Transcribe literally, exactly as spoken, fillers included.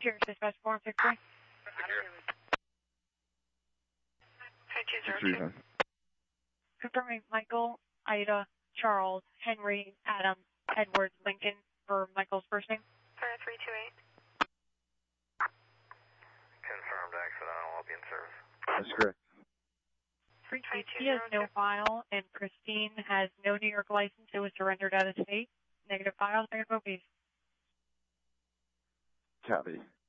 Cheers, dispatch four six three. Three. Confirming Michael, Ida, Charles, Henry, Adam, Edward, Lincoln for Michael's first name. Fire three two eight. Confirmed accidental, I'll be in service. That's correct. He has no file, and Christine has no New York license. It was surrendered out of state. Negative files, negative O Ps. Copy.